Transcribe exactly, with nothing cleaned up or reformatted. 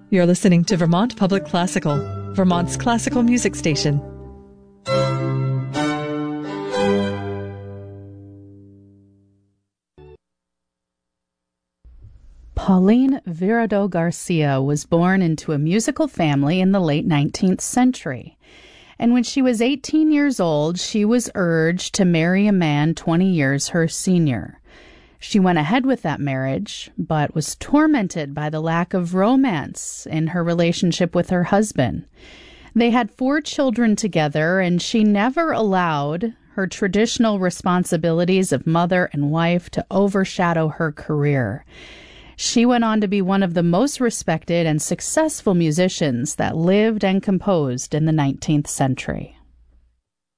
You're listening to Vermont Public Classical, Vermont's classical music station. Pauline Virado Garcia was born into a musical family in the late nineteenth century. And when she was eighteen years old, she was urged to marry a man twenty years her senior. She went ahead with that marriage, but was tormented by the lack of romance in her relationship with her husband. They had four children together, and she never allowed her traditional responsibilities of mother and wife to overshadow her career. She went on to be one of the most respected and successful musicians that lived and composed in the nineteenth century.